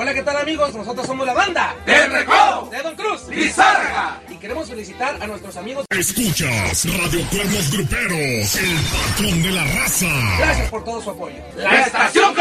Hola, ¿qué tal, amigos? Nosotros somos la banda del Recodo de Don Cruz Lizárraga. y queremos felicitar a nuestros amigos. Escuchas Radio Cuernos Gruperos, el patrón de la raza. Gracias por todo su apoyo. La estación